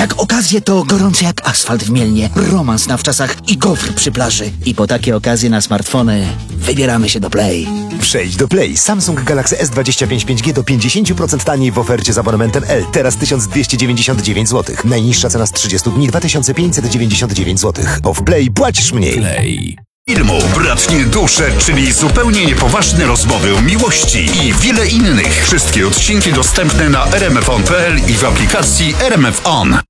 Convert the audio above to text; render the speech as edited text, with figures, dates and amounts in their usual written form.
jak okazje to gorące jak asfalt w Mielnie, romans na wczasach i gofr przy plaży. I po takie okazje na smartfony wybieramy się do Play. Przejdź do Play. Samsung Galaxy S25 5G do 50% taniej w ofercie z abonamentem L. Teraz 1299 zł. Najniższa cena z 30 dni 2599 zł. Bo w Play płacisz mniej. Play. Filmu Bratnie dusze, czyli zupełnie niepoważne rozmowy o miłości i wiele innych. Wszystkie odcinki dostępne na rmfon.pl i w aplikacji RMF On.